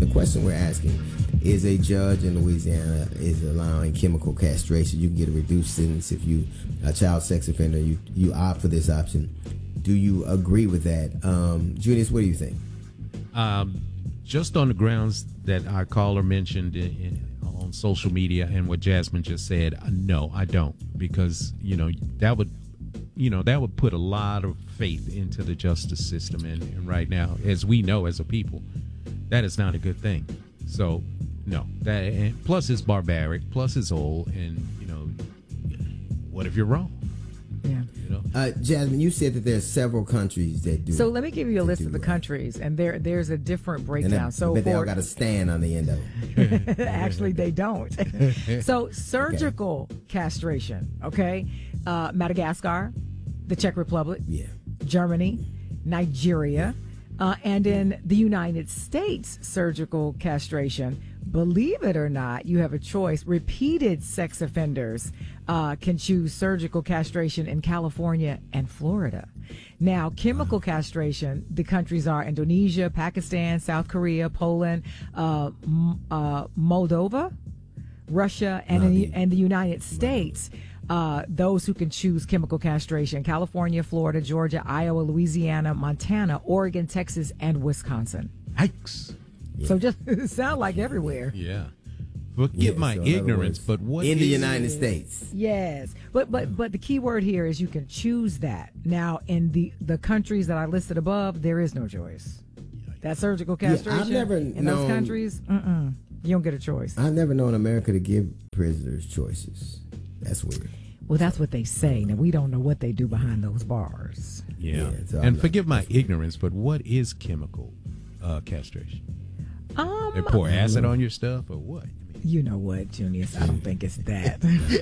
the question we're asking is: a judge in Louisiana is allowing chemical castration. You can get a reduced sentence if you a child sex offender. You opt for this option. Do you agree with that, Junius? What do you think? Just on the grounds that our caller mentioned on social media and what Jasmine just said, no, I don't, because that would put a lot of faith into the justice system, and right now, as we know as a people, that is not a good thing. So no, that, and plus it's barbaric, plus it's old, and what if you're wrong? Yeah. Jasmine, you said that there's several countries that do. So let me give you a list of the countries, and there's a different breakdown. But they all got a stand on the end of it. Actually, they don't. So surgical castration, okay? Madagascar, the Czech Republic, Germany, Nigeria, and in the United States, surgical castration. Believe it or not, you have a choice. Repeated sex offenders can choose surgical castration in California and Florida. Now, chemical castration, the countries are Indonesia, Pakistan, South Korea, Poland, Moldova, Russia, and the United States. Those who can choose chemical castration: California, Florida, Georgia, Iowa, Louisiana, Montana, Oregon, Texas, and Wisconsin. Yikes. Yeah. So just sound like everywhere. Yeah. Forgive my ignorance, but what in the United States? Yes, but the key word here is you can choose that. Now, in the countries that I listed above, there is no choice. That surgical castration I've never in those countries, you don't get a choice. I've never known America to give prisoners choices. That's weird. Well, that's what they say. Now, we don't know what they do behind those bars. Yeah. So and forgive my ignorance, but what is chemical castration? They pour acid on your stuff or what? You know what, Junius? I don't think it's that.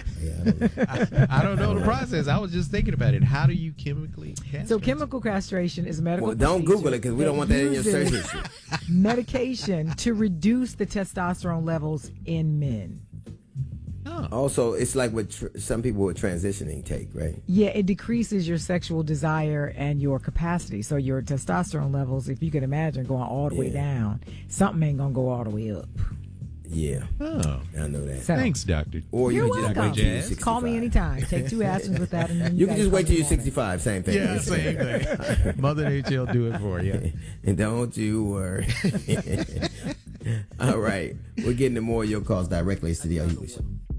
I don't know the process. I was just thinking about it. How do you chemically castrate? So chemical castration is medical. Well, don't Google it because we don't want that in your search history. Medication to reduce the testosterone levels in men. Oh. Also, it's like what some people with transitioning take, right? Yeah, it decreases your sexual desire and your capacity. So your testosterone levels, if you can imagine, going all the way down, something ain't going to go all the way up. Yeah. Oh. I know that. So, thanks, doctor. Or you can just wait till you're 65. Call me anytime. Take 2 aspirins with that. And then you can just wait till you're 65. Same thing. Yeah, same thing. Mother Nature will do it for you. And don't you worry. All right. We're getting to more of your calls directly. It's the Studio Show.